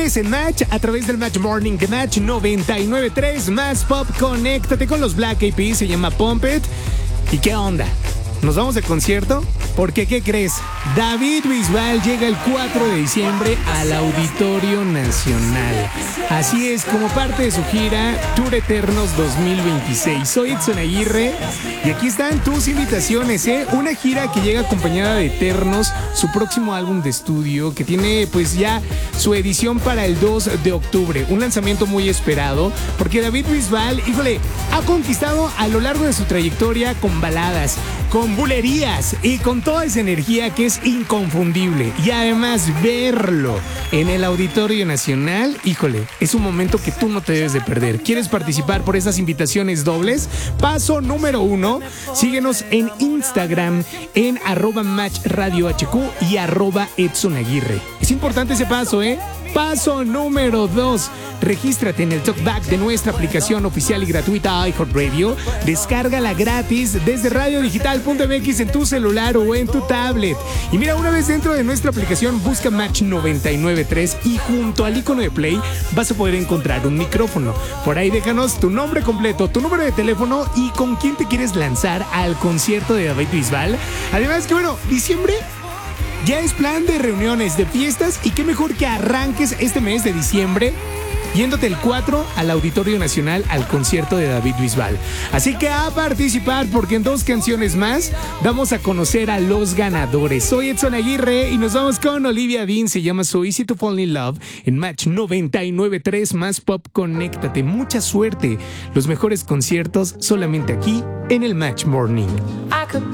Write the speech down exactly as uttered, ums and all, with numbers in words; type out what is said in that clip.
Sigues en Match a través del Match Morning de Match noventa y nueve punto tres. Más Pop, conéctate con los Black Eyed Peas, se llama Pump It. ¿Y qué onda? ¿Nos vamos de concierto? Porque, ¿qué crees? David Bisbal llega el cuatro de diciembre al Auditorio Nacional. Así es, como parte de su gira Tour Eternos dos mil veintiséis. Soy Edson Aguirre y aquí están tus invitaciones, ¿eh? Una gira que llega acompañada de Eternos, su próximo álbum de estudio, que tiene pues ya su edición para el dos de octubre. Un lanzamiento muy esperado, porque David Bisbal, híjole, ha conquistado a lo largo de su trayectoria con baladas, con bulerías y con toda esa energía que es inconfundible. Y además verlo en el Auditorio Nacional, híjole, es un momento que tú no te debes de perder. ¿Quieres participar por estas invitaciones dobles? Paso número uno, síguenos en Instagram en arroba match radio hq y arroba Edson Aguirre. Es importante ese paso, ¿eh? Paso número dos, regístrate en el talkback de nuestra aplicación oficial y gratuita iHeartRadio. Descárgala gratis desde radio digital punto m x en tu celular o en tu tablet. Y mira, una vez dentro de nuestra aplicación, busca Match noventa y nueve punto tres y junto al icono de play vas a poder encontrar un micrófono. Por ahí déjanos tu nombre completo, tu número de teléfono y con quién te quieres lanzar al concierto de David Bisbal. Además que bueno, diciembre ya es plan de reuniones, de fiestas, y qué mejor que arranques este mes de diciembre yéndote el cuatro al Auditorio Nacional al concierto de David Bisbal. Así que a participar, porque en dos canciones más vamos a conocer a los ganadores. Soy Edson Aguirre y nos vamos con Olivia Dean, se llama So Easy to Fall in Love en Match noventa y nueve punto tres. Más Pop, conéctate. Mucha suerte. Los mejores conciertos solamente aquí en el Match Morning. I could